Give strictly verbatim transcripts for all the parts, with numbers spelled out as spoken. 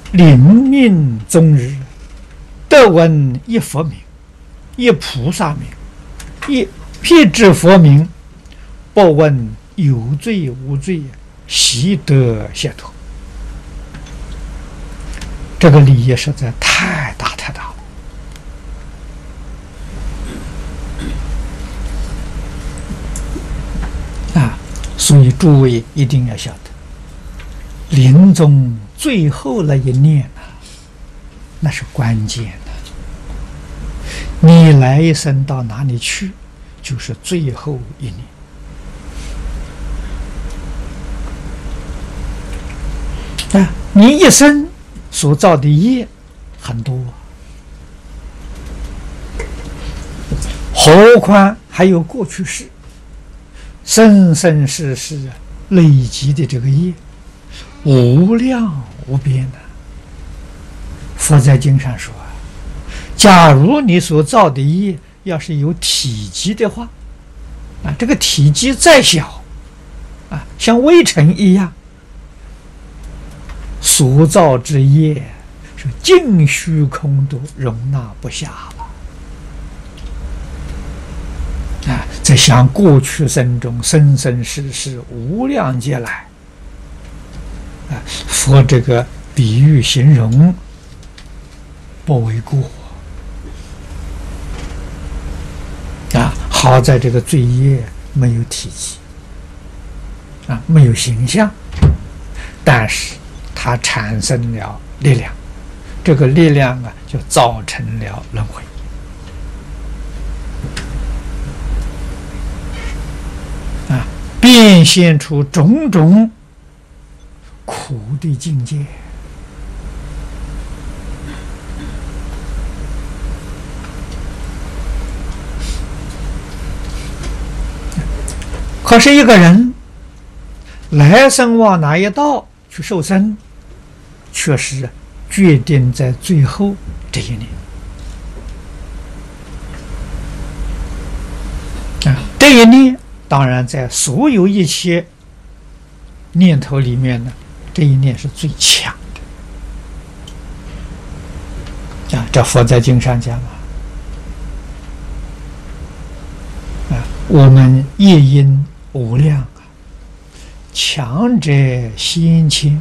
临命终日，得闻一佛名，一菩萨名，一辟支佛名，不问有罪无罪，悉得解脱。这个利益实在太大太大了啊！所以诸位一定要晓得，临终最后那一念啊，那是关键的。你来一生到哪里去，就是最后一念啊！你一生所造的业很多，何况还有过去世、生生世世累积的这个业，无量无边的。佛在经上说啊，假如你所造的业要是有体积的话，啊，这个体积再小，啊，像微尘一样，所造之业是尽虚空都容纳不下了。啊，在想过去生中生生世世无量劫来，啊，佛这个比喻形容不为过啊。好在这个罪业没有体积啊，没有形象，但是它产生了力量，这个力量啊，就造成了轮回啊，变现出种种苦的境界。可是一个人来生往哪一道去受生，却是决定在最后这一年啊！这一念当然在所有一切念头里面呢，这一念是最强的啊！这佛在经上讲啊，啊，我们业因无量啊，强者先迁。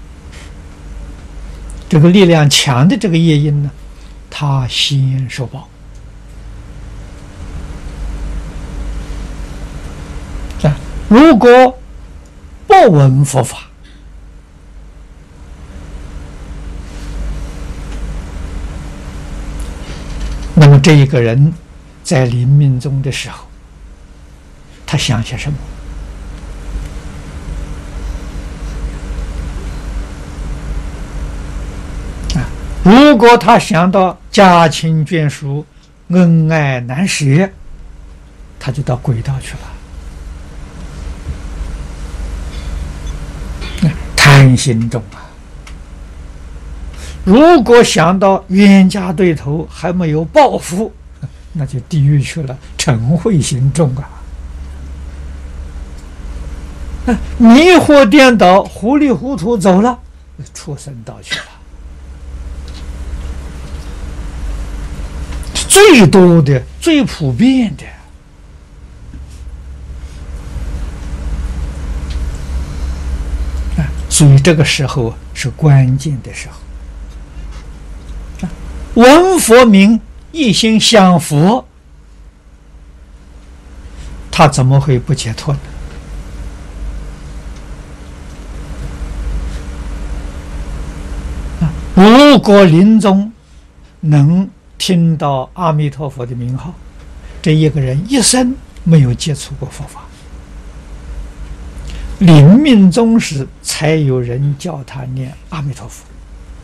这个力量强的这个业因呢，他先受报啊。如果不闻佛法，那么这一个人在临命终的时候，他想些什么？如果他想到家亲眷属恩爱难舍，他就到轨道去了，贪心重啊。如果想到冤家对头还没有报复，那就地狱去了，嗔恚心重啊。迷惑颠倒，糊里糊涂走了，畜生道去了。最多的、最普遍的啊，所以这个时候是关键的时候。闻佛名，一心向佛，他怎么会不解脱呢？如果临终能听到阿弥陀佛的名号，这一个人一生没有接触过佛法，临命终时才有人叫他念阿弥陀佛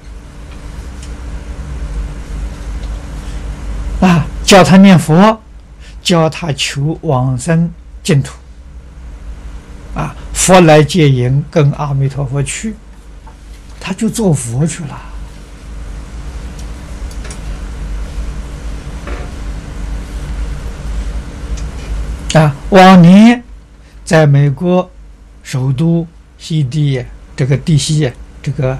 啊，叫他念佛，叫他求往生净土啊，佛来接引，跟阿弥陀佛去，他就做佛去了。啊，往年在美国首都西地这个地西这个